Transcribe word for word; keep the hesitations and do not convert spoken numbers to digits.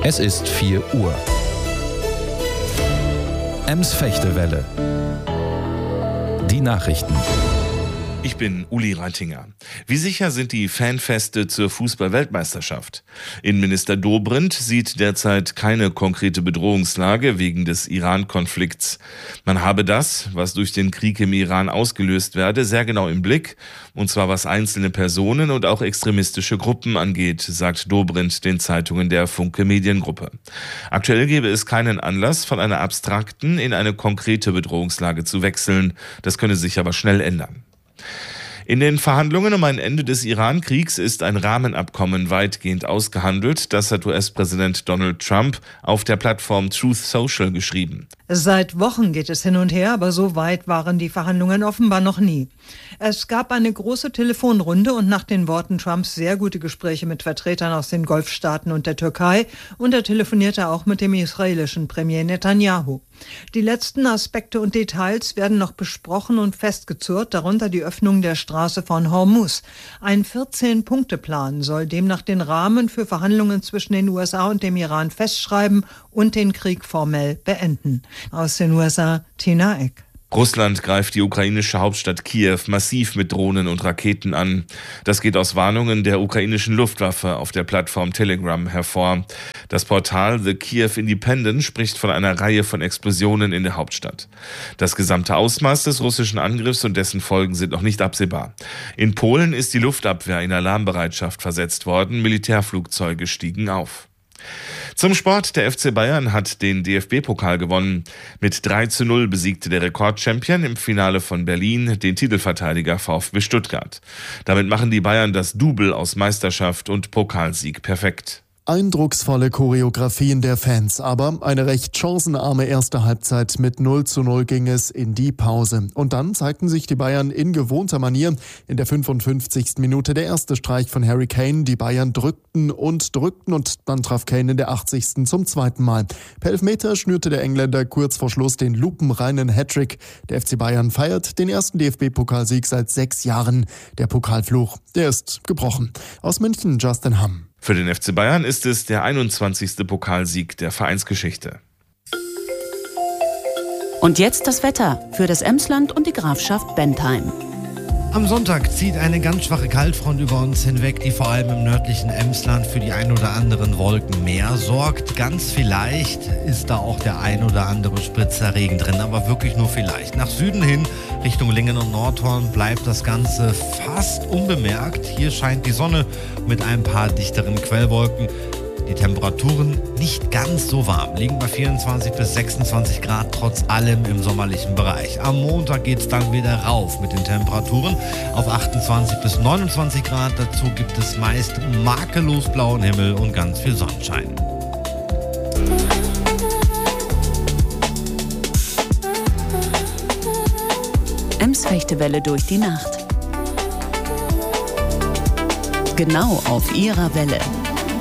Es ist vier Uhr. Ems Fechtewelle. Die Nachrichten. Ich bin Uli Reitinger. Wie sicher sind die Fanfeste zur Fußball-Weltmeisterschaft? Innenminister Dobrindt sieht derzeit keine konkrete Bedrohungslage wegen des Iran-Konflikts. Man habe das, was durch den Krieg im Iran ausgelöst werde, sehr genau im Blick, und zwar was einzelne Personen und auch extremistische Gruppen angeht, sagt Dobrindt den Zeitungen der Funke Mediengruppe. Aktuell gebe es keinen Anlass, von einer abstrakten in eine konkrete Bedrohungslage zu wechseln. Das könne sich aber schnell ändern. In den Verhandlungen um ein Ende des Iran-Kriegs ist ein Rahmenabkommen weitgehend ausgehandelt. Das hat U S-Präsident Donald Trump auf der Plattform Truth Social geschrieben. Seit Wochen geht es hin und her, aber so weit waren die Verhandlungen offenbar noch nie. Es gab eine große Telefonrunde und nach den Worten Trumps sehr gute Gespräche mit Vertretern aus den Golfstaaten und der Türkei, und er telefonierte auch mit dem israelischen Premier Netanyahu. Die letzten Aspekte und Details werden noch besprochen und festgezurrt, darunter die Öffnung der Straße von Hormuz. Ein vierzehn-Punkte-Plan soll demnach den Rahmen für Verhandlungen zwischen den U S A und dem Iran festschreiben und den Krieg formell beenden. Aus den U S A, Tina Eck. Russland greift die ukrainische Hauptstadt Kiew massiv mit Drohnen und Raketen an. Das geht aus Warnungen der ukrainischen Luftwaffe auf der Plattform Telegram hervor. Das Portal The Kiev Independent spricht von einer Reihe von Explosionen in der Hauptstadt. Das gesamte Ausmaß des russischen Angriffs und dessen Folgen sind noch nicht absehbar. In Polen ist die Luftabwehr in Alarmbereitschaft versetzt worden. Militärflugzeuge stiegen auf. Zum Sport. Der F C Bayern hat den D F B-Pokal gewonnen. Mit drei zu null besiegte der Rekordchampion im Finale von Berlin den Titelverteidiger VfB Stuttgart. Damit machen die Bayern das Double aus Meisterschaft und Pokalsieg perfekt. Eindrucksvolle Choreografien der Fans, aber eine recht chancenarme erste Halbzeit. Mit null zu null ging es in die Pause. Und dann zeigten sich die Bayern in gewohnter Manier. In der fünfundfünfzigsten Minute der erste Streich von Harry Kane. Die Bayern drückten und drückten und dann traf Kane in der achtzigsten zum zweiten Mal. Per Elfmeter schnürte der Engländer kurz vor Schluss den lupenreinen Hattrick. Der F C Bayern feiert den ersten D F B-Pokalsieg seit sechs Jahren. Der Pokalfluch, der ist gebrochen. Aus München, Justin Hamm. Für den F C Bayern ist es der einundzwanzigste Pokalsieg der Vereinsgeschichte. Und jetzt das Wetter für das Emsland und die Grafschaft Bentheim. Am Sonntag zieht eine ganz schwache Kaltfront über uns hinweg, die vor allem im nördlichen Emsland für die ein oder anderen Wolken mehr sorgt. Ganz vielleicht ist da auch der ein oder andere Spritzer Regen drin, aber wirklich nur vielleicht. Nach Süden hin, Richtung Lingen und Nordhorn, bleibt das Ganze fast unbemerkt. Hier scheint die Sonne mit ein paar dichteren Quellwolken. Die Temperaturen nicht ganz so warm, liegen bei vierundzwanzig bis sechsundzwanzig Grad, trotz allem im sommerlichen Bereich. Am Montag geht es dann wieder rauf mit den Temperaturen auf achtundzwanzig bis neunundzwanzig Grad. Dazu gibt es meist makellos blauen Himmel und ganz viel Sonnenschein. Ems Fechtewelle durch die Nacht. Genau auf ihrer Welle.